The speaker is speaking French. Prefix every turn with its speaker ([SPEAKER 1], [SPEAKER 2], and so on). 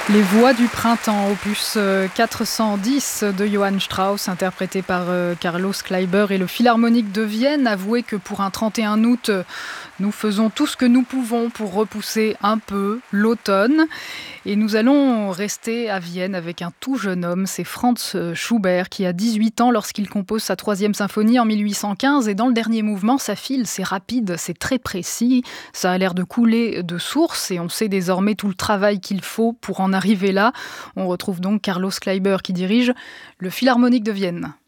[SPEAKER 1] Les Voix du printemps, opus 410 de Johann Strauss, interprété par Carlos Kleiber et le Philharmonique de Vienne. Avouez que pour un 31 août, nous faisons tout ce que nous pouvons pour repousser un peu l'automne. Et nous allons rester à Vienne avec un tout jeune homme, c'est Franz Schubert, qui a 18 ans lorsqu'il compose sa 3e symphonie en 1815. Et dans le dernier mouvement, ça file, c'est rapide, c'est très précis. Ça a l'air de couler de source et on sait désormais tout le travail qu'il faut pour en arriver là. On retrouve donc Carlos Kleiber qui dirige le Philharmonique de Vienne.